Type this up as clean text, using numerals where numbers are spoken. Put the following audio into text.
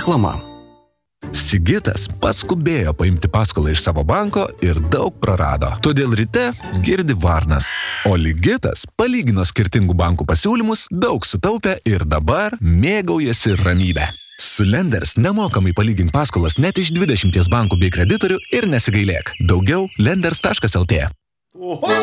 Reklama. Sigitas paskubėjo paimti paskolą iš savo banko ir daug prarado. Todėl ryte girdi varnas. O Ligitas palygino skirtingų bankų pasiūlymus, daug sutaupė ir dabar mėgaujasi ramybę. Su Lenders nemokamai palygink paskolas net iš 20 bankų bei kreditorių ir nesigailėk. Daugiau lenders.lt.